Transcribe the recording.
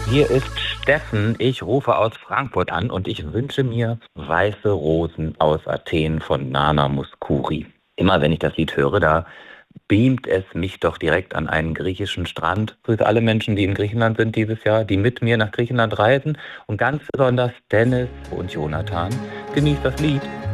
Hier ist Steffen. Ich rufe aus Frankfurt an und ich wünsche mir Weiße Rosen aus Athen von Nana Mouskouri. Immer wenn ich das Lied höre, da beamt es mich doch direkt an einen griechischen Strand. Für alle Menschen, die in Griechenland sind dieses Jahr, die mit mir nach Griechenland reisen und ganz besonders Dennis und Jonathan. Genießt das Lied.